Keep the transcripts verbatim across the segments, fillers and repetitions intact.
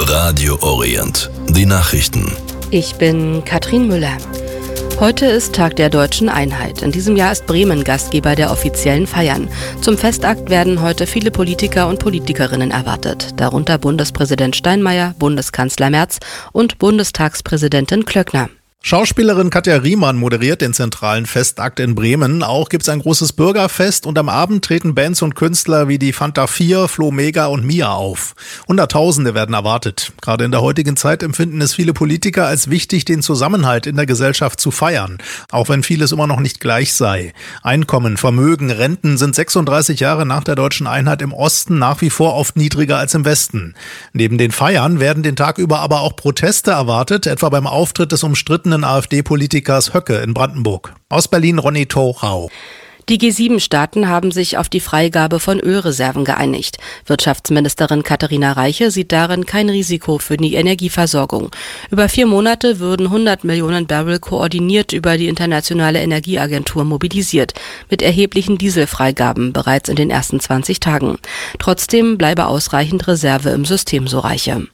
Radio Orient. Die Nachrichten. Ich bin Katrin Müller. Heute ist Tag der Deutschen Einheit. In diesem Jahr ist Bremen Gastgeber der offiziellen Feiern. Zum Festakt werden heute viele Politiker und Politikerinnen erwartet. Darunter Bundespräsident Steinmeier, Bundeskanzler Merz und Bundestagspräsidentin Klöckner. Schauspielerin Katja Riemann moderiert den zentralen Festakt in Bremen. Auch gibt es ein großes Bürgerfest und am Abend treten Bands und Künstler wie die Fanta vier, Flo Mega und Mia auf. Hunderttausende werden erwartet. Gerade in der heutigen Zeit empfinden es viele Politiker als wichtig, den Zusammenhalt in der Gesellschaft zu feiern, auch wenn vieles immer noch nicht gleich sei. Einkommen, Vermögen, Renten sind sechsunddreißig Jahre nach der Deutschen Einheit im Osten nach wie vor oft niedriger als im Westen. Neben den Feiern werden den Tag über aber auch Proteste erwartet, etwa beim Auftritt des umstrittenen AfD-Politikers Höcke in Brandenburg. Aus Berlin Ronny Thorau. Die G sieben Staaten haben sich auf die Freigabe von Ölreserven geeinigt. Wirtschaftsministerin Katharina Reiche sieht darin kein Risiko für die Energieversorgung. Über vier Monate würden hundert Millionen Barrel koordiniert über die Internationale Energieagentur mobilisiert, mit erheblichen Dieselfreigaben bereits in den ersten zwanzig Tagen. Trotzdem bleibe ausreichend Reserve im System, so Reiche.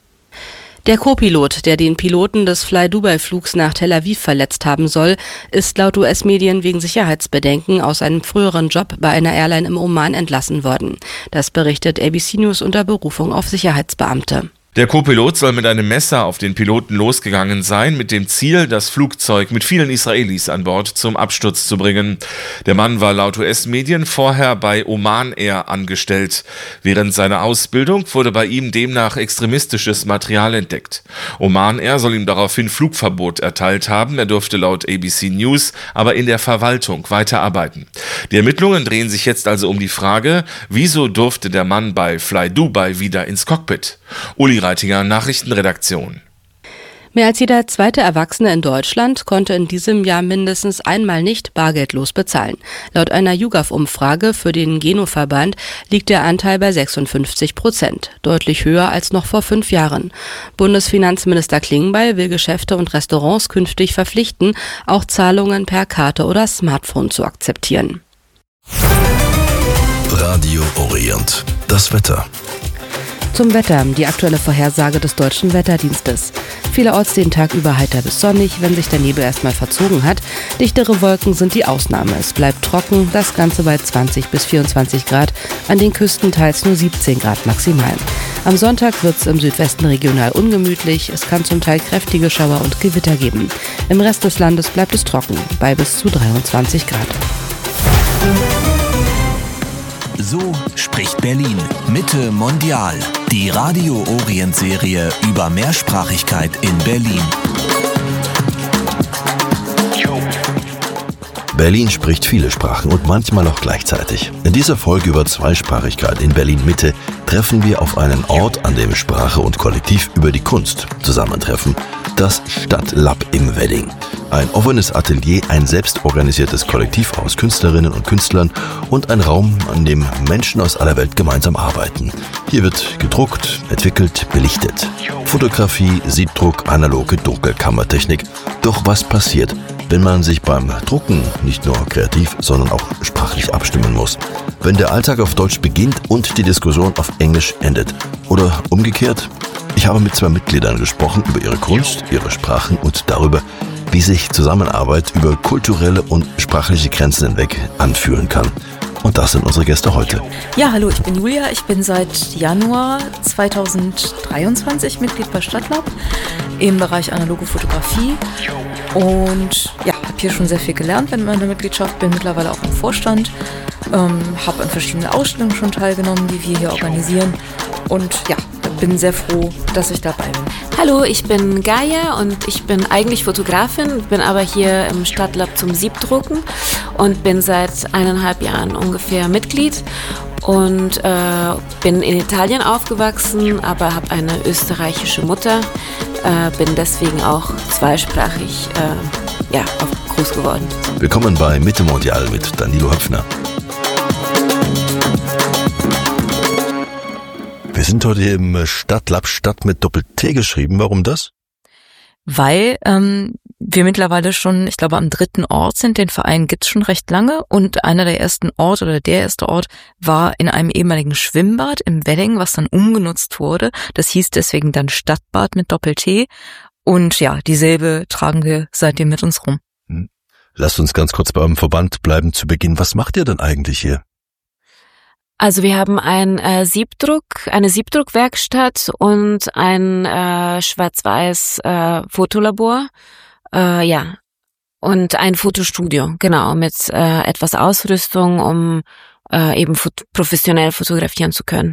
Der Co-Pilot, der den Piloten des Fly-Dubai-Flugs nach Tel Aviv verletzt haben soll, ist laut U S-Medien wegen Sicherheitsbedenken aus einem früheren Job bei einer Airline im Oman entlassen worden. Das berichtet A B C News unter Berufung auf Sicherheitsbeamte. Der Co-Pilot soll mit einem Messer auf den Piloten losgegangen sein, mit dem Ziel, das Flugzeug mit vielen Israelis an Bord zum Absturz zu bringen. Der Mann war laut U S-Medien vorher bei Oman Air angestellt. Während seiner Ausbildung wurde bei ihm demnach extremistisches Material entdeckt. Oman Air soll ihm daraufhin Flugverbot erteilt haben. Er durfte laut A B C News aber in der Verwaltung weiterarbeiten. Die Ermittlungen drehen sich jetzt also um die Frage, wieso durfte der Mann bei Fly Dubai wieder ins Cockpit? Uli Reitinger, Nachrichtenredaktion. Mehr als jeder zweite Erwachsene in Deutschland konnte in diesem Jahr mindestens einmal nicht bargeldlos bezahlen. Laut einer YouGov-Umfrage für den Geno-Verband liegt der Anteil bei sechsundfünfzig Prozent, deutlich höher als noch vor fünf Jahren. Bundesfinanzminister Klingbeil will Geschäfte und Restaurants künftig verpflichten, auch Zahlungen per Karte oder Smartphone zu akzeptieren. Radio Orient. Das Wetter. Zum Wetter, die aktuelle Vorhersage des Deutschen Wetterdienstes. Vielerorts den Tag über heiter bis sonnig, wenn sich der Nebel erstmal verzogen hat. Dichtere Wolken sind die Ausnahme. Es bleibt trocken, das Ganze bei zwanzig bis vierundzwanzig Grad, an den Küsten teils nur siebzehn Grad maximal. Am Sonntag wird es im Südwesten regional ungemütlich, es kann zum Teil kräftige Schauer und Gewitter geben. Im Rest des Landes bleibt es trocken, bei bis zu dreiundzwanzig Grad. So spricht Berlin. Mitte mondial. Die Radio Orient Serie über Mehrsprachigkeit in Berlin. Berlin spricht viele Sprachen und manchmal auch gleichzeitig. In dieser Folge über Zweisprachigkeit in Berlin Mitte treffen wir auf einen Ort, an dem Sprache und Kollektiv über die Kunst zusammentreffen. Das Stadtlab im Wedding. Ein offenes Atelier, ein selbstorganisiertes Kollektiv aus Künstlerinnen und Künstlern und ein Raum, an dem Menschen aus aller Welt gemeinsam arbeiten. Hier wird gedruckt, entwickelt, belichtet. Fotografie, Siebdruck, analoge Dunkelkammertechnik. Doch was passiert, wenn man sich beim Drucken nicht nur kreativ, sondern auch sprachlich abstimmen muss? Wenn der Alltag auf Deutsch beginnt und die Diskussion auf Englisch endet? Oder umgekehrt? Ich habe mit zwei Mitgliedern gesprochen über ihre Kunst, ihre Sprachen und darüber, wie sich Zusammenarbeit über kulturelle und sprachliche Grenzen hinweg anfühlen kann. Und das sind unsere Gäste heute. Ja, hallo, ich bin Julia. Ich bin seit Januar zweitausenddreiundzwanzig Mitglied bei Stadtlab im Bereich analoge Fotografie. Und ja, habe hier schon sehr viel gelernt während meiner Mitgliedschaft. Bin mittlerweile auch im Vorstand. Ähm, habe an verschiedenen Ausstellungen schon teilgenommen, die wir hier organisieren. Und ja, bin sehr froh, dass ich dabei bin. Hallo, ich bin Gaia und ich bin eigentlich Fotografin, bin aber hier im Stadtlab zum Siebdrucken und bin seit eineinhalb Jahren ungefähr Mitglied und äh, bin in Italien aufgewachsen, aber habe eine österreichische Mutter, äh, bin deswegen auch zweisprachig äh, ja, groß geworden. Willkommen bei Mitte Mondial mit Danilo Höpfner. Wir sind heute im Stadtlab, Stadt mit Doppel-T geschrieben. Warum das? weil ähm, wir mittlerweile schon, ich glaube, am dritten Ort sind. Den Verein gibt's schon recht lange und einer der ersten Orte oder der erste Ort war in einem ehemaligen Schwimmbad im Wedding, was dann umgenutzt wurde. Das hieß deswegen dann Stadtbad mit Doppel-T und ja, dieselbe tragen wir seitdem mit uns rum. Lasst uns ganz kurz bei eurem Verband bleiben zu Beginn. Was macht ihr denn eigentlich hier? Also wir haben ein äh, Siebdruck, eine Siebdruckwerkstatt und ein äh, schwarz-weiß äh, Fotolabor, äh, ja, und ein Fotostudio, genau, mit äh, etwas Ausrüstung, um äh, eben fot- professionell fotografieren zu können.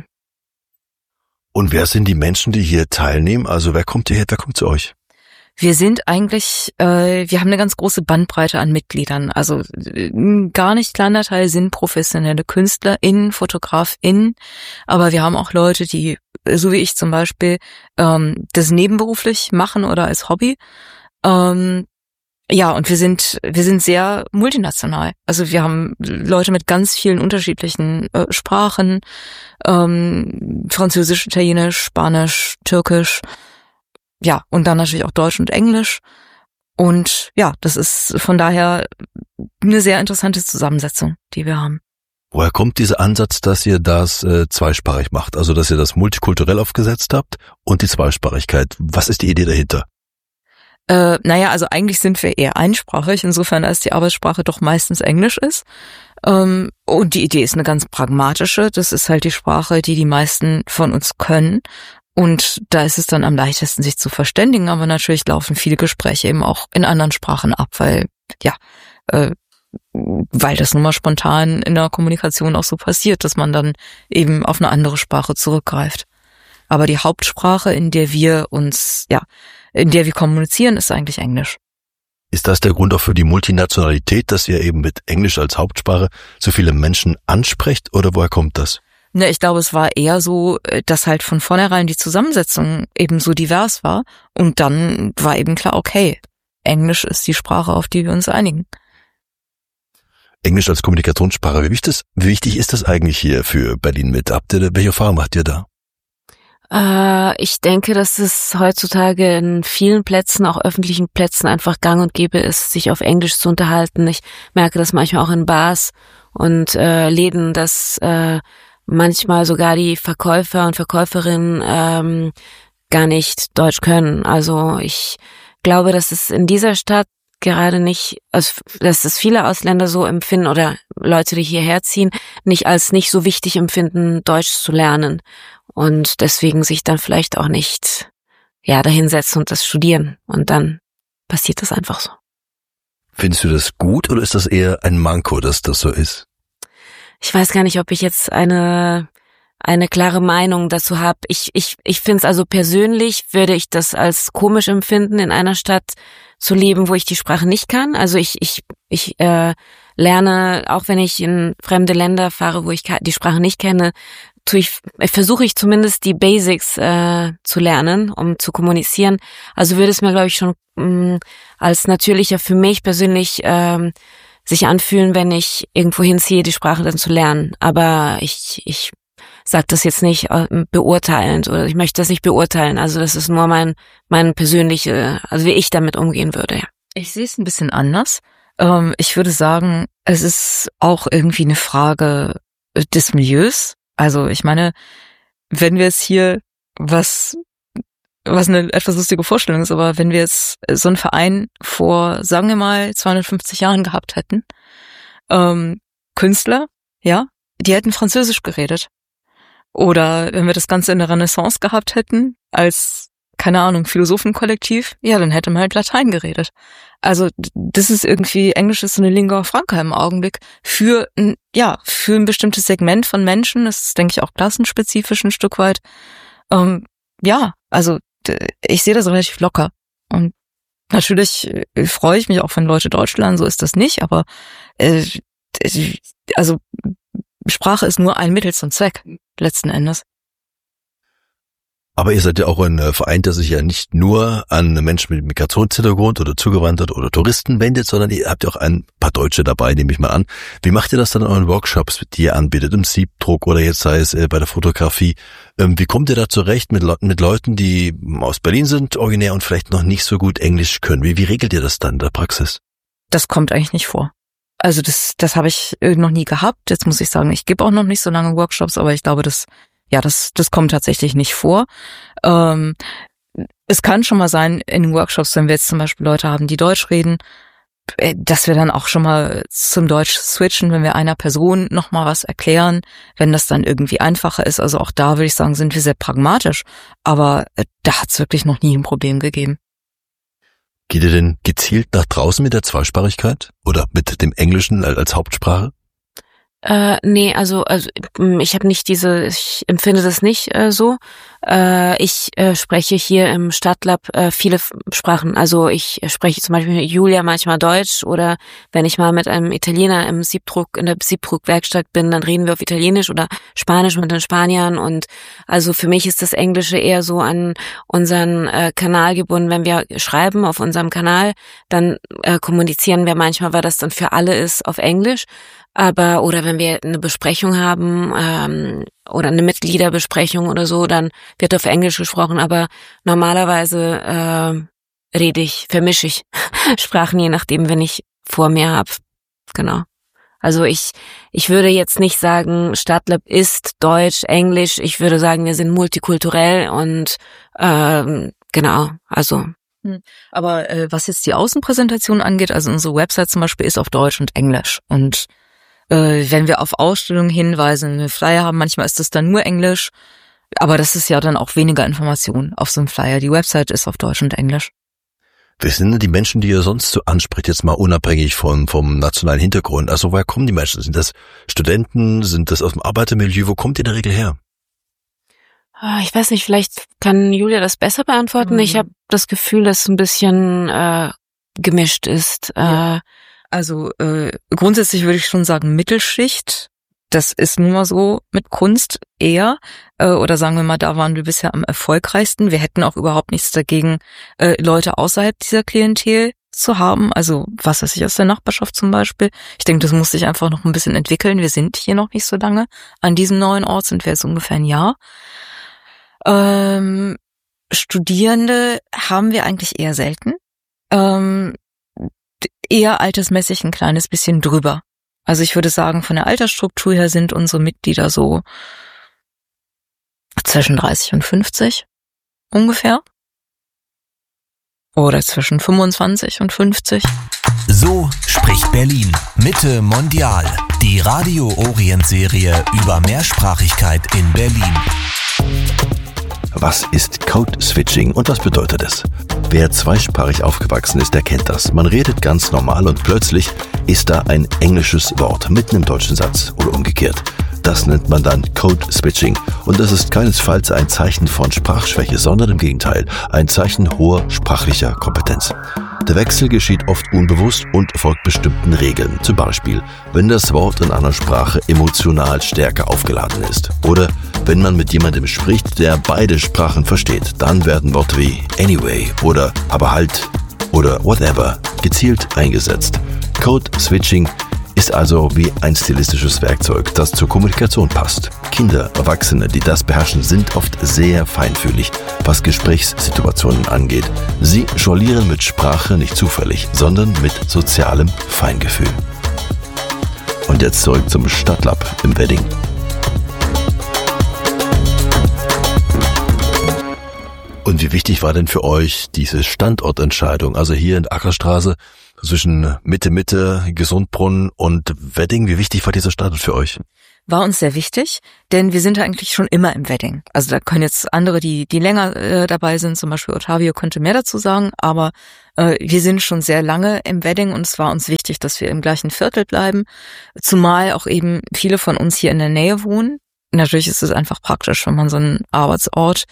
Und wer sind die Menschen, die hier teilnehmen? Also wer kommt hierher, wer kommt zu euch? Wir sind eigentlich, äh, wir haben eine ganz große Bandbreite an Mitgliedern. Also ein gar nicht kleiner Teil sind professionelle KünstlerInnen, FotografInnen, aber wir haben auch Leute, die, so wie ich zum Beispiel, ähm, das nebenberuflich machen oder als Hobby. Ähm, ja, und wir sind, wir sind sehr multinational. Also wir haben Leute mit ganz vielen unterschiedlichen äh, Sprachen, ähm, Französisch, Italienisch, Spanisch, Türkisch. Ja, und dann natürlich auch Deutsch und Englisch. Und ja, das ist von daher eine sehr interessante Zusammensetzung, die wir haben. Woher kommt dieser Ansatz, dass ihr das äh, zweisprachig macht? Also, dass ihr das multikulturell aufgesetzt habt und die Zweisprachigkeit. Was ist die Idee dahinter? Äh, naja, also eigentlich sind wir eher einsprachig, insofern als die Arbeitssprache doch meistens Englisch ist. Ähm, und die Idee ist eine ganz pragmatische. Das ist halt die Sprache, die die meisten von uns können. Und da ist es dann am leichtesten, sich zu verständigen, aber natürlich laufen viele Gespräche eben auch in anderen Sprachen ab, weil, ja, äh, weil das nun mal spontan in der Kommunikation auch so passiert, dass man dann eben auf eine andere Sprache zurückgreift. Aber die Hauptsprache, in der wir uns, ja, in der wir kommunizieren, ist eigentlich Englisch. Ist das der Grund auch für die Multinationalität, dass ihr eben mit Englisch als Hauptsprache so viele Menschen ansprecht, oder woher kommt das? Ne, ich glaube, es war eher so, dass halt von vornherein die Zusammensetzung eben so divers war und dann war eben klar, okay, Englisch ist die Sprache, auf die wir uns einigen. Englisch als Kommunikationssprache, wie wichtig, wie wichtig ist das eigentlich hier für Berlin mit? Habt ihr, welche Erfahrung macht ihr da? Äh, ich denke, dass es heutzutage in vielen Plätzen, auch öffentlichen Plätzen, einfach gang und gäbe ist, sich auf Englisch zu unterhalten. Ich merke das manchmal auch in Bars und äh, Läden, dass äh, manchmal sogar die Verkäufer und Verkäuferinnen ähm, gar nicht Deutsch können. Also ich glaube, dass es in dieser Stadt gerade nicht, also dass es viele Ausländer so empfinden oder Leute, die hierher ziehen, nicht als nicht so wichtig empfinden, Deutsch zu lernen und deswegen sich dann vielleicht auch nicht ja dahinsetzen und das studieren und dann passiert das einfach so. Findest du das gut oder ist das eher ein Manko, dass das so ist? Ich weiß gar nicht, ob ich jetzt eine eine klare Meinung dazu habe. Ich ich ich finde es also persönlich, würde ich das als komisch empfinden, in einer Stadt zu leben, wo ich die Sprache nicht kann. Also ich ich ich äh, lerne, auch wenn ich in fremde Länder fahre, wo ich die Sprache nicht kenne, tue ich versuche ich zumindest die Basics äh, zu lernen, um zu kommunizieren. Also würde es mir, glaube ich, schon mh, als natürlicher für mich persönlich ähm, sich anfühlen, wenn ich irgendwo hinziehe, die Sprache dann zu lernen. Aber ich ich sage das jetzt nicht beurteilend oder ich möchte das nicht beurteilen. Also das ist nur mein mein persönliche, also wie ich damit umgehen würde. Ja. Ich sehe es ein bisschen anders. Ähm, ich würde sagen, es ist auch irgendwie eine Frage des Milieus. Also ich meine, wenn wir jetzt hier was was eine etwas lustige Vorstellung ist, aber wenn wir jetzt so einen Verein vor, sagen wir mal, zweihundertfünfzig Jahren gehabt hätten, ähm, Künstler, ja, die hätten Französisch geredet. Oder wenn wir das Ganze in der Renaissance gehabt hätten, als, keine Ahnung, Philosophenkollektiv, ja, dann hätte man halt Latein geredet. Also das ist irgendwie, Englisch ist so eine Lingua franca im Augenblick für ein, ja, für ein bestimmtes Segment von Menschen, das ist, denke ich, auch klassenspezifisch ein Stück weit. Ähm, ja, also ich sehe das relativ locker. Und natürlich freue ich mich auch, wenn Leute Deutsch lernen, so ist das nicht, aber äh, also Sprache ist nur ein Mittel zum Zweck, letzten Endes. Aber Aber ihr seid ja auch ein Verein, der sich ja nicht nur an Menschen mit Migrationshintergrund oder zugewandert oder Touristen wendet, sondern ihr habt ja auch ein paar Deutsche dabei, nehme ich mal an. Wie macht ihr das dann in euren Workshops, die ihr anbietet, im Siebdruck oder jetzt sei es bei der Fotografie? Wie kommt ihr da zurecht mit, Le- mit Leuten, die aus Berlin sind, originär und vielleicht noch nicht so gut Englisch können? Wie, wie regelt ihr das dann in der Praxis? Das kommt eigentlich nicht vor. Also das, das habe ich noch nie gehabt. Jetzt muss ich sagen, ich gebe auch noch nicht so lange Workshops, aber ich glaube, das Ja, das, das kommt tatsächlich nicht vor. Ähm, es kann schon mal sein, in den Workshops, wenn wir jetzt zum Beispiel Leute haben, die Deutsch reden, dass wir dann auch schon mal zum Deutsch switchen, wenn wir einer Person noch mal was erklären, wenn das dann irgendwie einfacher ist. Also auch da würde ich sagen, sind wir sehr pragmatisch. Aber da hat es wirklich noch nie ein Problem gegeben. Geht ihr denn gezielt nach draußen mit der Zweisprachigkeit oder mit dem Englischen als Hauptsprache? Äh, nee, also, also ich habe nicht diese, ich empfinde das nicht äh, so. Äh, ich äh, spreche hier im Stadtlab äh, viele Sprachen. Also ich spreche zum Beispiel mit Julia manchmal Deutsch oder wenn ich mal mit einem Italiener im Siebdruck, in der Siebdruckwerkstatt bin, dann reden wir auf Italienisch oder Spanisch mit den Spaniern und also für mich ist das Englische eher so an unseren äh, Kanal gebunden. Wenn wir schreiben auf unserem Kanal, dann äh, kommunizieren wir manchmal, weil das dann für alle ist, auf Englisch. Aber, oder wenn wir eine Besprechung haben, ähm, oder eine Mitgliederbesprechung oder so, dann wird auf Englisch gesprochen, aber normalerweise äh, rede ich, vermische ich Sprachen, je nachdem, wenn ich vor mir habe. Genau. Also ich, ich würde jetzt nicht sagen, Stadtlab ist Deutsch, Englisch. Ich würde sagen, wir sind multikulturell und ähm, genau, also. Aber äh, was jetzt die Außenpräsentation angeht, also unsere Website zum Beispiel ist auf Deutsch und Englisch und Äh, wenn wir auf Ausstellungen hinweisen, eine Flyer haben, manchmal ist das dann nur Englisch, aber das ist ja dann auch weniger Information auf so einem Flyer. Die Website ist auf Deutsch und Englisch. Wer sind denn die Menschen, die ihr sonst so anspricht, jetzt mal unabhängig von, vom nationalen Hintergrund? Also woher kommen die Menschen? Sind das Studenten? Sind das aus dem Arbeitermilieu? Wo kommt ihr in der Regel her? Ich weiß nicht, vielleicht kann Julia das besser beantworten. Mhm. Ich habe das Gefühl, dass es ein bisschen äh, gemischt ist. Ja. Äh, Also äh, grundsätzlich würde ich schon sagen Mittelschicht. Das ist nun mal so mit Kunst eher. Äh, oder sagen wir mal, da waren wir bisher am erfolgreichsten. Wir hätten auch überhaupt nichts dagegen, äh, Leute außerhalb dieser Klientel zu haben. Also was weiß ich, aus der Nachbarschaft zum Beispiel. Ich denke, das muss sich einfach noch ein bisschen entwickeln. Wir sind hier noch nicht so lange. An diesem neuen Ort sind wir jetzt ungefähr ein Jahr. Ähm, Studierende haben wir eigentlich eher selten. Ähm, eher altersmäßig ein kleines bisschen drüber. Also ich würde sagen, von der Altersstruktur her sind unsere Mitglieder so zwischen dreißig und fünfzig ungefähr. Oder zwischen fünfundzwanzig und fünfzig. So spricht Berlin. Mitte Mondial. Die Radio Orient Serie über Mehrsprachigkeit in Berlin. Was ist Code Switching und was bedeutet es? Wer zweisprachig aufgewachsen ist, der kennt das. Man redet ganz normal und plötzlich ist da ein englisches Wort mitten im deutschen Satz oder umgekehrt. Das nennt man dann Code Switching und das ist keinesfalls ein Zeichen von Sprachschwäche, sondern im Gegenteil ein Zeichen hoher sprachlicher Kompetenz. Der Wechsel geschieht oft unbewusst und folgt bestimmten Regeln. Zum Beispiel, wenn das Wort in einer Sprache emotional stärker aufgeladen ist. Oder wenn man mit jemandem spricht, der beide Sprachen versteht, dann werden Worte wie anyway oder aber halt oder whatever gezielt eingesetzt. Code Switching ist also wie ein stilistisches Werkzeug, das zur Kommunikation passt. Kinder, Erwachsene, die das beherrschen, sind oft sehr feinfühlig, was Gesprächssituationen angeht. Sie jonglieren mit Sprache nicht zufällig, sondern mit sozialem Feingefühl. Und jetzt zurück zum Stadtlab im Wedding. Und wie wichtig war denn für euch diese Standortentscheidung, also hier in der Ackerstraße zwischen Mitte, Mitte, Gesundbrunnen und Wedding? Wie wichtig war dieser Standort für euch? War uns sehr wichtig, denn wir sind eigentlich schon immer im Wedding. Also da können jetzt andere, die die länger äh, dabei sind, zum Beispiel Ottavio könnte mehr dazu sagen, aber äh, wir sind schon sehr lange im Wedding und es war uns wichtig, dass wir im gleichen Viertel bleiben, zumal auch eben viele von uns hier in der Nähe wohnen. Natürlich ist es einfach praktisch, wenn man so einen Arbeitsort